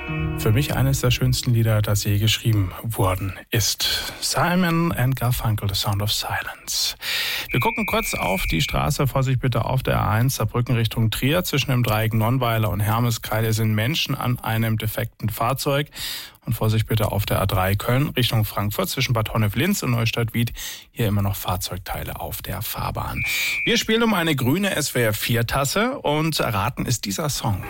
Für mich eines der schönsten Lieder, das je geschrieben worden ist. Simon and Garfunkel, The Sound of Silence. Wir gucken kurz auf die Straße, Vorsicht bitte auf der A1, Saarbrücken Richtung Trier. Zwischen dem Dreieck Nonnweiler und Hermeskeil sind Menschen an einem defekten Fahrzeug. Und Vorsicht bitte auf der A3 Köln Richtung Frankfurt zwischen Bad Honnef-Linz und Neustadt-Wied. Hier immer noch Fahrzeugteile auf der Fahrbahn. Wir spielen um eine grüne SWR 4 Tasse und zu erraten ist dieser Song.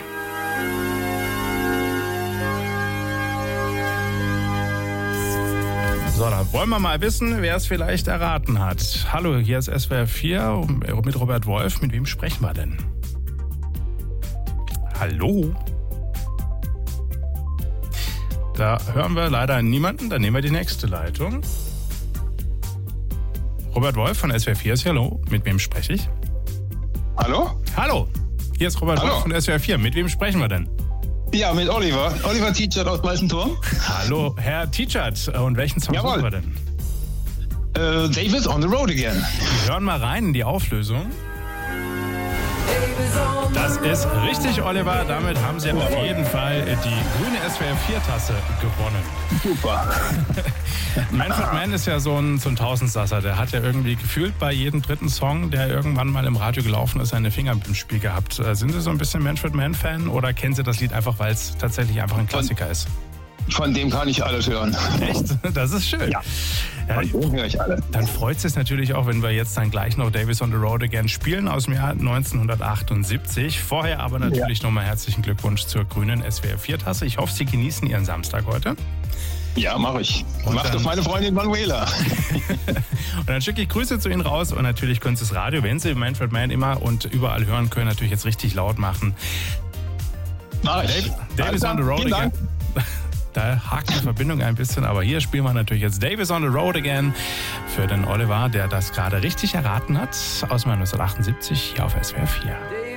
So, dann wollen wir mal wissen, wer es vielleicht erraten hat. Hallo, hier ist SWR 4 mit Robert Wolf. Mit wem sprechen wir denn? Hallo? Da hören wir leider niemanden, dann nehmen wir die nächste Leitung. Robert Wolf von SWR 4 ist hier. Hallo, mit wem spreche ich? Hallo? Hallo, hier ist Robert Wolf von SWR 4. Mit wem sprechen wir denn? Ja, mit Oliver. Oliver Tietschert aus Weißenturm. Hallo, Herr Tietschert. Und welchen Song suchen wir denn? Davis on the Road Again. Wir hören mal rein in die Auflösung. Das ist richtig, Oliver. Damit haben Sie auf jeden Fall die grüne SWR 4-Tasse gewonnen. Super. Manfred Mann ist ja so ein Tausendsasser. Der hat ja irgendwie gefühlt bei jedem dritten Song, der irgendwann mal im Radio gelaufen ist, seine Finger im Spiel gehabt. Sind Sie so ein bisschen Manfred Mann-Fan oder kennen Sie das Lied einfach, weil es tatsächlich einfach ein Klassiker ist? Von dem kann ich alles hören. Echt? Das ist schön. Ja, von dem höre ich alles. Dann freut es sich natürlich auch, wenn wir jetzt dann gleich noch Davis on the Road Again spielen aus dem Jahr 1978. Vorher aber natürlich nochmal herzlichen Glückwunsch zur grünen SWR 4-Tasse. Ich hoffe, Sie genießen Ihren Samstag heute. Ja, mache ich. Macht auf meine Freundin Manuela. Und dann schicke ich Grüße zu Ihnen raus und natürlich können Sie das Radio, wenn Sie Manfred Mann immer und überall hören können, natürlich jetzt richtig laut machen. Mach ich. Davis on the Road Again. Da hakt die Verbindung ein bisschen, aber hier spielen wir natürlich jetzt Davis on the Road Again für den Oliver, der das gerade richtig erraten hat, aus 1978 hier auf SWR 4.